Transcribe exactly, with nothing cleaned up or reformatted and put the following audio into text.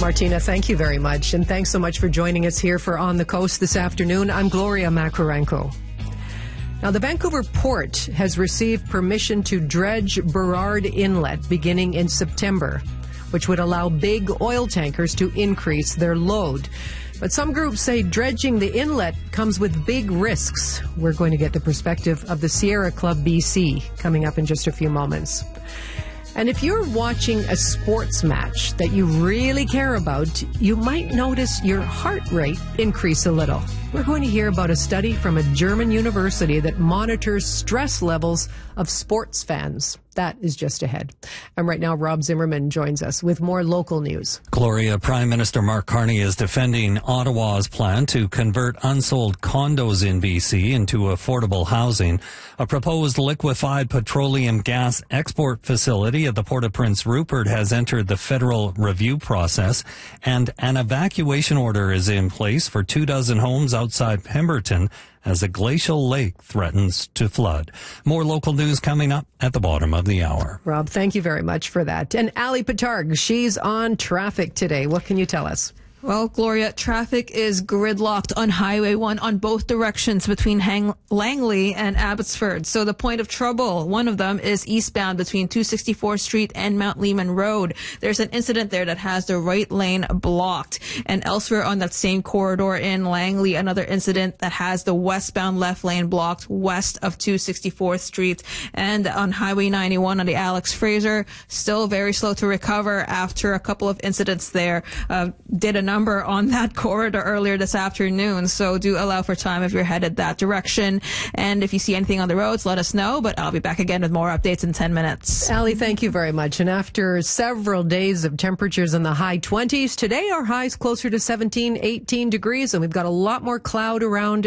Martina, thank you very much. And thanks so much for joining us here for On the Coast this afternoon. I'm Gloria Makarenko. Now, the Vancouver Port has received permission to dredge Burrard Inlet beginning in September, which would allow big oil tankers to increase their load. But some groups say dredging the inlet comes with big risks. We're going to get the perspective of the Sierra Club B C coming up in just a few moments. And if you're watching a sports match that you really care about, you might notice your heart rate increase a little. We're going to hear about a study from a German university that monitors stress levels of sports fans. That is just ahead. And right now, Rob Zimmerman joins us with more local news. Gloria, Prime Minister Mark Carney is defending Ottawa's plan to convert unsold condos in B C into affordable housing. A proposed liquefied petroleum gas export facility at the Port of Prince Rupert has entered the federal review process, and an evacuation order is in place for two dozen homes outside Pemberton as a glacial lake threatens to flood. More local news coming up at the bottom of the hour. Rob, thank you very much for that. And Ali Patarg, she's on traffic today. What can you tell us? Well, Gloria, traffic is gridlocked on Highway one on both directions between Hang- Langley and Abbotsford. So the point of trouble, one of them is eastbound between two sixty-fourth Street and Mount Lehman Road. There's an incident there that has the right lane blocked. And elsewhere on that same corridor in Langley, another incident that has the westbound left lane blocked west of two sixty-fourth Street. And on Highway ninety-one on the Alex Fraser, still very slow to recover after a couple of incidents there. Uh, did a number on that corridor earlier this afternoon, so do allow for time if you're headed that direction. And if you see anything on the roads, let us know, but I'll be back again with more updates in ten minutes. Ali, thank you very much. And after several days of temperatures in the high twenties, today our highs closer to seventeen, eighteen degrees, and we've got a lot more cloud around